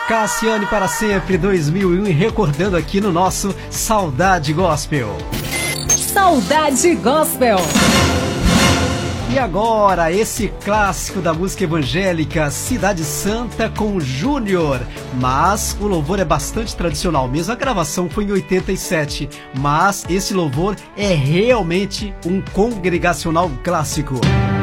Cassiane para sempre 2001 e recordando aqui no nosso Saudade Gospel. Saudade Gospel. E agora, esse clássico da música evangélica, Cidade Santa com Júnior. Mas o louvor é bastante tradicional mesmo, a gravação foi em 87. Mas esse louvor é realmente um congregacional clássico.